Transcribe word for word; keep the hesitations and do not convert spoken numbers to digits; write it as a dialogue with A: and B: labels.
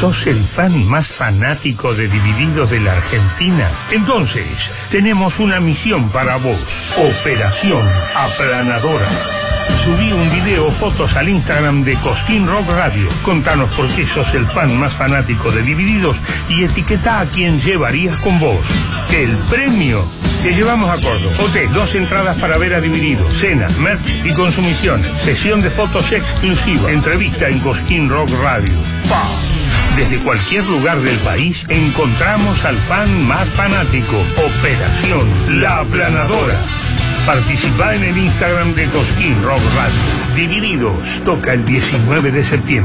A: ¿Sos el fan más fanático de Divididos de la Argentina? Entonces, tenemos una misión para vos. Operación Aplanadora. Subí un video o fotos al Instagram de Cosquín Rock Radio. Contanos por qué sos el fan más fanático de Divididos y etiquetá a quien llevarías con vos. El premio te llevamos a Córdoba. Hotel, dos entradas para ver a Divididos, cena, merch y consumiciones. Sesión de fotos exclusiva. Entrevista en Cosquín Rock Radio. ¡Pah! Desde cualquier lugar del país encontramos al fan más fanático. Operación La Aplanadora. Participá en el Instagram de Cosquín Rock Radio. Divididos toca el diecinueve de septiembre.